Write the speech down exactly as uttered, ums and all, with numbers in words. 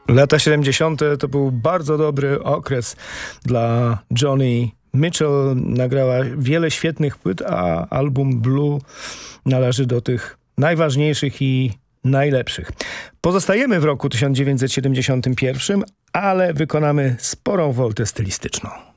Lata siedemdziesiąte to był bardzo dobry okres dla Joni Mitchell. Nagrała wiele świetnych płyt, a album Blue należy do tych najważniejszych i najlepszych. Pozostajemy w roku tysiąc dziewięćset siedemdziesiątym pierwszym, ale wykonamy sporą woltę stylistyczną.